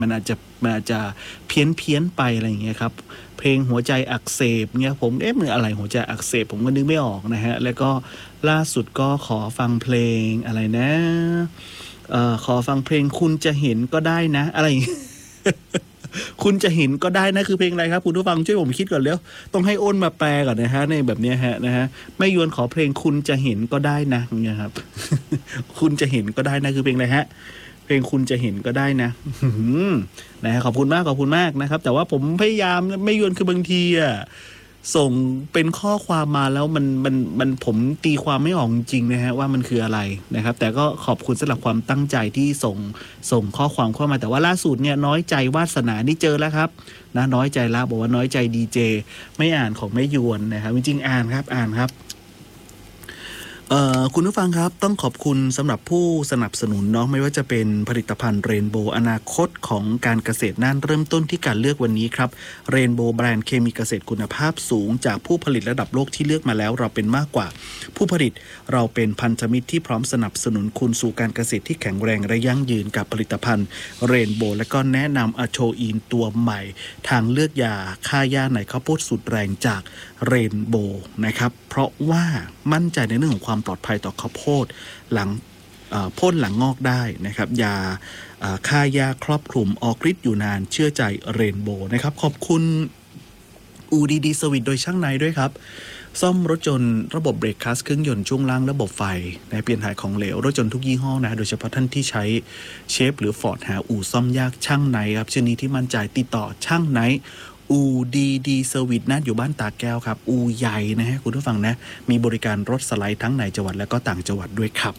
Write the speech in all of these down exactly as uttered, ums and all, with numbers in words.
มันอาจจะมันอาจจะเพี้ยนเพี้ยนไปอะไรอย่างเงี้ยครับเพลงหัวใจอักเสบเงี้ยผมเอ๊ะมันอะไรหัวใจอักเสบผมก็นึกไม่ออกนะฮะแล้วก็ล่าสุดก็ขอฟังเพลงอะไรนะเอ่อขอฟังเพลงคุณจะเห็นก็ได้นะอะไร คุณจะเห็นก็ได้นะคือเพลงอะไรครับคุณผู้ฟังช่วยผมคิดก่อนเร็วต้องให้อ้นมาแปลก่อนนะฮะในแบบนี้ฮะนะฮะไม่ยวนขอเพลงคุณจะเห็นก็ได้นะอย่างเงี้ยครับ คุณจะเห็นก็ได้นะคือเพลงอะไรฮะเพลงคุณจะเห็นก็ได้นะ นะฮะขอบคุณมากขอบคุณมากนะครับแต่ว่าผมพยายามไม่ยวนคือบางทีอ่ะส่งเป็นข้อความมาแล้วมันมันมันผมตีความไม่ออกจริงๆนะฮะว่ามันคืออะไรนะครับแต่ก็ขอบคุณสำหรับความตั้งใจที่ส่งส่งข้อความเข้ามาแต่ว่าล่าสุดเนี่ยน้อยใจวาสนานี่เจอแล้วครับนะน้อยใจแล้วบอกว่าน้อยใจดีเจไม่อ่านของไม่ยวนนะครับจริงๆอ่านครับอ่านครับเอ่อคุณผู้ฟังครับต้องขอบคุณสำหรับผู้สนับสนุนเนาะไม่ว่าจะเป็นผลิตภัณฑ์เรนโบว์อนาคตของการเกษตรน่านเริ่มต้นที่การเลือกวันนี้ครับเรนโบว์แบรนด์เคมีเกษตรคุณภาพสูงจากผู้ผลิตระดับโลกที่เลือกมาแล้วเราเป็นมากกว่าผู้ผลิตเราเป็นพันธมิตรที่พร้อมสนับสนุนคุณสู่การเกษตรที่แข็งแรงและยั่งยืนกับผลิตภัณฑ์เรนโบว์และก็แนะนำอะโชอีนตัวใหม่ทางเลือกยาฆ่าหญ้าในข้าวโพดสุดแรงจากเรนโบว์นะครับเพราะว่ามั่นใจในเรื่องของความปลอดภัยต่อข้าวโพดหลังพ่นหลังงอกได้นะครับยาฆ่าหญ้าครอบคลุมออกฤทธิ์อยู่นานเชื่อใจเรนโบว์นะครับขอบคุณอูดีดีสวิตโดยช่างในด้วยครับซ่อมรถยนต์ระบบเบรกคลัสเครื่องยนต์ช่วงล่างระบบไฟนะเปลี่ยนถ่ายของเหลวรถยนต์ทุกยี่ห้อนะโดยเฉพาะท่านที่ใช้เชฟหรือฟอร์ดหาอู่ซ่อมยากช่างในครับชื่อนี้ที่มั่นใจติดต่อช่างในอูดีดีเซอร์วิสนะอยู่บ้านตาแก้วครับอูใหญ่นะฮะคุณผู้ฟังนะมีบริการรถสไลด์ทั้งในจังหวัดและก็ต่างจังหวัดด้วยครับ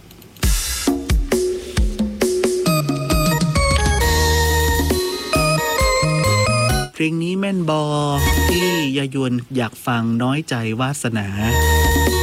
เพลงนี้แม่นบอที่ยายวนอยากฟังน้อยใจวาสนา